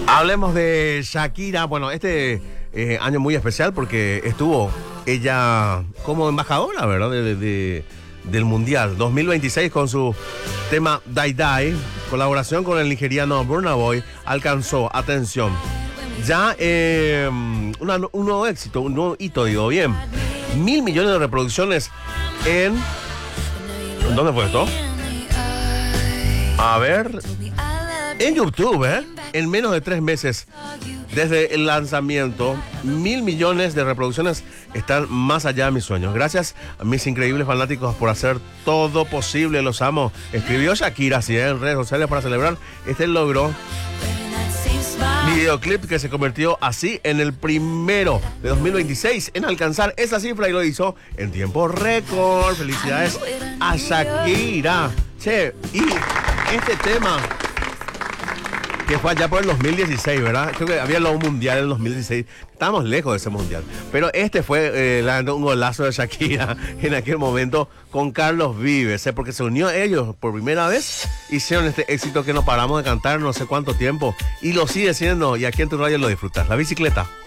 Hablemos de Shakira. Bueno, año muy especial porque estuvo ella como embajadora, ¿verdad? Del Mundial 2026 con su tema Die Die. Colaboración con el nigeriano Burna Boy alcanzó, atención, ya un nuevo éxito, un nuevo hito, digo bien. 1.000 millones de reproducciones en... ¿Dónde fue esto? A ver... En YouTube, en menos de 3 meses desde el lanzamiento, 1.000 millones de reproducciones están más allá de mis sueños. Gracias a mis increíbles fanáticos por hacer todo posible, los amo. Escribió Shakira así en redes sociales para celebrar este logro. Videoclip que se convirtió así en el primero de 2026 en alcanzar esa cifra y lo hizo en tiempo récord. Felicidades a Shakira. Che, y este tema que fue allá por el 2016, ¿verdad? Creo que había un mundial en el 2016. Estábamos lejos de ese mundial. Pero este fue un golazo de Shakira en aquel momento con Carlos Vives, porque se unió a ellos por primera vez. Hicieron este éxito que no paramos de cantar no sé cuánto tiempo. Y lo sigue siendo. Y aquí en tu radio lo disfrutas. La bicicleta.